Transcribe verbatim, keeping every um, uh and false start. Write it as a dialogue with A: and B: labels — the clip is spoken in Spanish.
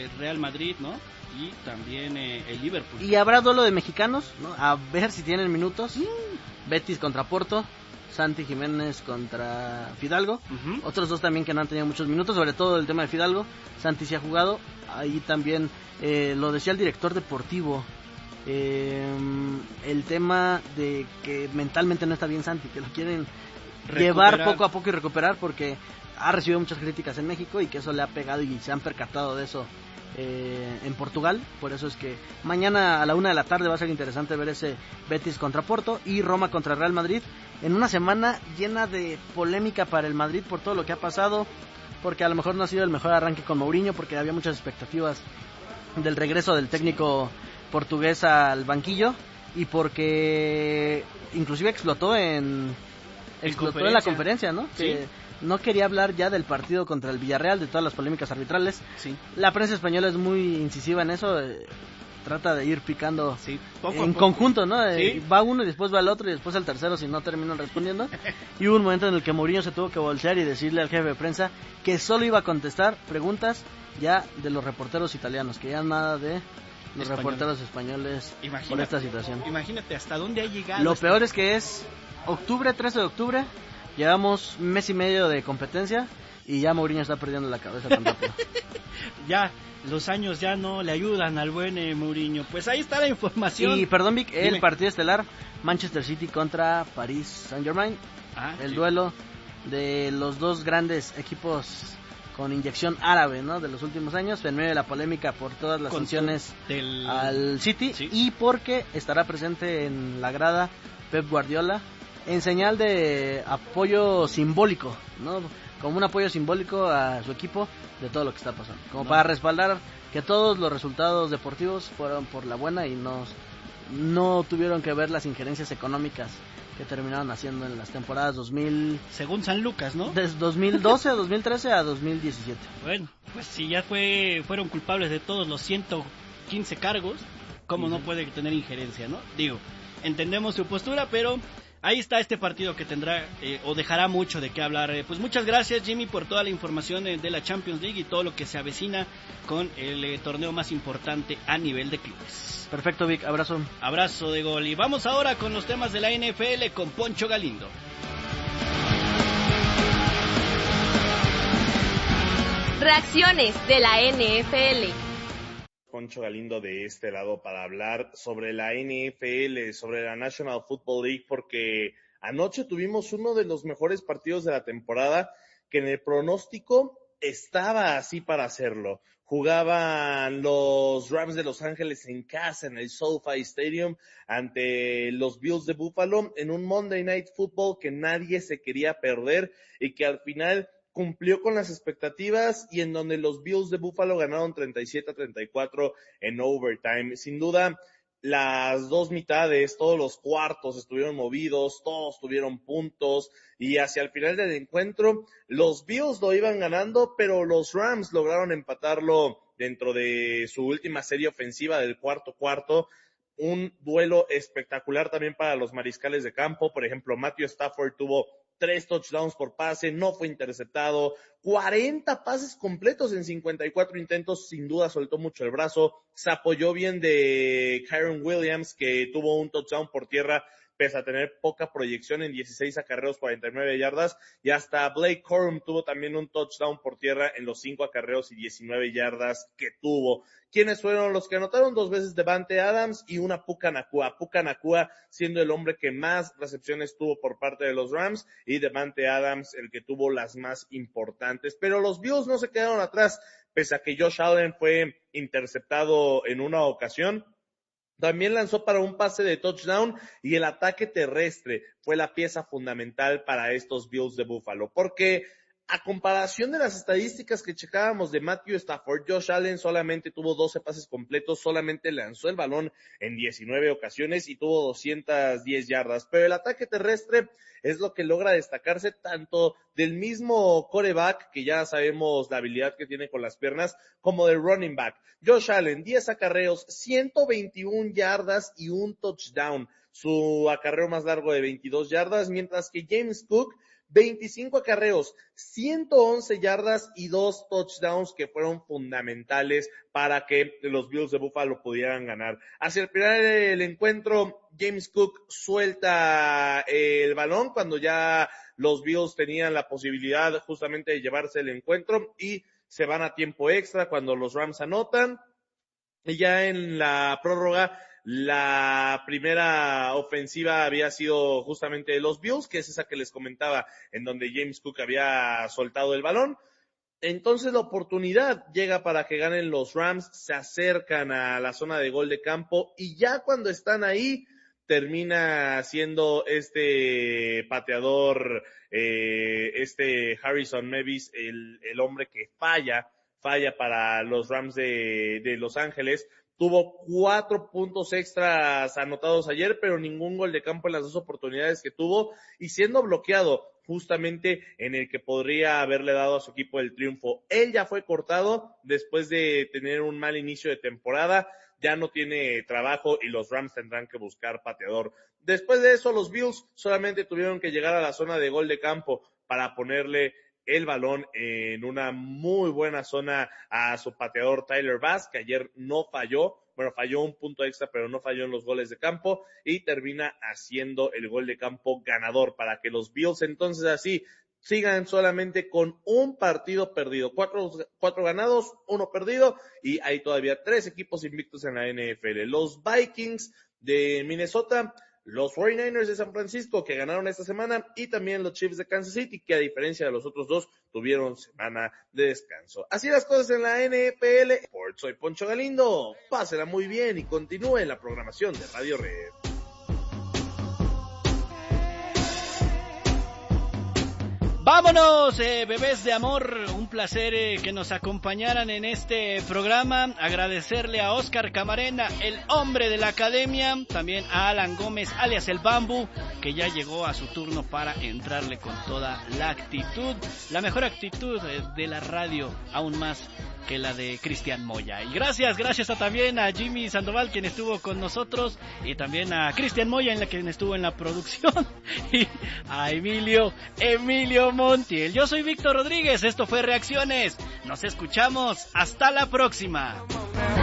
A: eh, Real Madrid, ¿no? Y también eh, el Liverpool.
B: Y habrá duelo de mexicanos, ¿no? A ver si tienen minutos. Mm. Betis contra Porto, Santi Jiménez contra Fidalgo. Uh-huh. Otros dos también que no han tenido muchos minutos, sobre todo el tema de Fidalgo. Santi sí ha jugado. Ahí también eh, lo decía el director deportivo. Eh, el tema de que mentalmente no está bien Santi, que lo quieren recuperar. Llevar poco a poco y recuperar porque ha recibido muchas críticas en México y que eso le ha pegado y se han percatado de eso eh, en Portugal. Por eso es que mañana a la una de la tarde va a ser interesante ver ese Betis contra Porto y Roma contra Real Madrid en una semana llena de polémica para el Madrid por todo lo que ha pasado, porque a lo mejor no ha sido el mejor arranque con Mourinho porque había muchas expectativas del regreso del técnico portugués al banquillo y porque inclusive explotó en explotó en la conferencia, ¿no?
A: Sí.
B: Que no quería hablar ya del partido contra el Villarreal, de todas las polémicas arbitrales.
A: Sí.
B: La prensa española es muy incisiva en eso, eh, trata de ir picando
A: sí, poco
B: en
A: poco.
B: conjunto, ¿no?
A: ¿Sí?
B: Eh, va uno y después va el otro y después el tercero si no terminan respondiendo. Y hubo un momento en el que Mourinho se tuvo que voltear y decirle al jefe de prensa que solo iba a contestar preguntas ya de los reporteros italianos, que ya nada de los Español. reporteros españoles imagínate, por esta situación.
A: Imagínate hasta dónde ha llegado.
B: Lo
A: este...
B: peor es que es octubre, trece de octubre, llevamos un mes y medio de competencia y ya Mourinho está perdiendo la cabeza tan rápido.
A: Ya, los años ya no le ayudan al buen eh, Mourinho. Pues ahí está la información.
B: Y perdón Vic,
A: Dime.
B: El partido estelar, Manchester City contra París Saint-Germain, ah, el sí. duelo de los dos grandes equipos con inyección árabe, ¿no? De los últimos años, en medio de la polémica por todas las sanciones del... al City, sí. Y porque estará presente en la grada Pep Guardiola en señal de apoyo simbólico, ¿no? Como un apoyo simbólico a su equipo de todo lo que está pasando, como no. para respaldar que todos los resultados deportivos fueron por la buena y no, no tuvieron que ver las injerencias económicas que terminaron haciendo en las temporadas dos mil...
A: Según San Lucas, ¿no?
B: Desde dos mil doce a dos mil trece a dos mil diecisiete.
A: Bueno, pues si ya fue fueron culpables de todos los ciento quince cargos, ¿cómo uh-huh. no puede tener injerencia, no? Digo, entendemos su postura, pero ahí está este partido que tendrá eh, o dejará mucho de qué hablar. Eh, pues muchas gracias, Jimmy, por toda la información eh, de la Champions League y todo lo que se avecina con el eh, torneo más importante a nivel de clubes.
B: Perfecto, Vic, abrazo.
A: Abrazo de gol. Y vamos ahora con los temas de la N F L con Poncho Galindo.
C: Reacciones de la N F L.
D: Poncho Galindo de este lado para hablar sobre la N F L, sobre la National Football League, porque anoche tuvimos uno de los mejores partidos de la temporada que en el pronóstico estaba así para hacerlo. Jugaban los Rams de Los Ángeles en casa en el SoFi Stadium ante los Bills de Buffalo en un Monday Night Football que nadie se quería perder y que al final cumplió con las expectativas y en donde los Bills de Buffalo ganaron treinta y siete a treinta y cuatro en overtime. Sin duda, las dos mitades, todos los cuartos estuvieron movidos, todos tuvieron puntos y hacia el final del encuentro los Bills lo iban ganando, pero los Rams lograron empatarlo dentro de su última serie ofensiva del cuarto cuarto. Un duelo espectacular también para los mariscales de campo. Por ejemplo, Matthew Stafford tuvo tres touchdowns por pase, no fue interceptado, cuarenta pases completos en cincuenta y cuatro intentos, sin duda soltó mucho el brazo, se apoyó bien de Kyron Williams, que tuvo un touchdown por tierra, pese a tener poca proyección en dieciséis acarreos, cuarenta y nueve yardas, y hasta Blake Corum tuvo también un touchdown por tierra en los cinco acarreos y diecinueve yardas que tuvo. ¿Quiénes fueron los que anotaron? Dos veces Devante Adams y una Puka Nacua. Puka Nacua siendo el hombre que más recepciones tuvo por parte de los Rams y Devante Adams el que tuvo las más importantes. Pero los Bills no se quedaron atrás, pese a que Josh Allen fue interceptado en una ocasión. También lanzó para un pase de touchdown y el ataque terrestre fue la pieza fundamental para estos Bills de Buffalo, porque a comparación de las estadísticas que checábamos de Matthew Stafford, Josh Allen solamente tuvo doce pases completos, solamente lanzó el balón en diecinueve ocasiones y tuvo doscientas diez yardas, pero el ataque terrestre es lo que logra destacarse tanto del mismo quarterback, que ya sabemos la habilidad que tiene con las piernas, como del running back. Josh Allen, diez acarreos, ciento veintiuna yardas y un touchdown, su acarreo más largo de veintidós yardas, mientras que James Cook, veinticinco acarreos, ciento once yardas y dos touchdowns que fueron fundamentales para que los Bills de Buffalo pudieran ganar. Hacia el final del encuentro, James Cook suelta el balón cuando ya los Bills tenían la posibilidad justamente de llevarse el encuentro y se van a tiempo extra cuando los Rams anotan. Y ya en la prórroga, la primera ofensiva había sido justamente de los Bills, que es esa que les comentaba, en donde James Cook había soltado el balón. Entonces la oportunidad llega para que ganen los Rams, se acercan a la zona de gol de campo y ya cuando están ahí termina siendo este pateador, eh, este Harrison Mevis, el, el hombre que falla, falla para los Rams de, de Los Ángeles. Tuvo cuatro puntos extras anotados ayer, pero ningún gol de campo en las dos oportunidades que tuvo y siendo bloqueado justamente en el que podría haberle dado a su equipo el triunfo. Él ya fue cortado después de tener un mal inicio de temporada, ya no tiene trabajo y los Rams tendrán que buscar pateador. Después de eso, los Bills solamente tuvieron que llegar a la zona de gol de campo para ponerle el balón en una muy buena zona a su pateador Tyler Bass, que ayer no falló, bueno, falló un punto extra, pero no falló en los goles de campo, y termina haciendo el gol de campo ganador, para que los Bills entonces así sigan solamente con un partido perdido, cuatro, cuatro ganados, uno perdido, y hay todavía tres equipos invictos en la N F L. Los Vikings de Minnesota, los cuarenta y nueve ers de San Francisco, que ganaron esta semana, y también los Chiefs de Kansas City, que a diferencia de los otros dos, tuvieron semana de descanso. Así las cosas en la N F L. Soy Poncho Galindo. Pásela muy bien y continúe en la programación de Radio Red.
A: Vámonos, eh, bebés de amor, un placer eh, que nos acompañaran en este programa, agradecerle a Oscar Camarena, el hombre de la academia, también a Alan Gómez, alias el Bambu, que ya llegó a su turno para entrarle con toda la actitud, la mejor actitud eh, de la radio, aún más que la de Cristian Moya. Y gracias, gracias a, también a Jimmy Sandoval, quien estuvo con nosotros, y también a Cristian Moya, en la quien estuvo en la producción, y a Emilio, Emilio Montiel. Yo soy Víctor Rodríguez, esto fue Reacciones, nos escuchamos, hasta la próxima.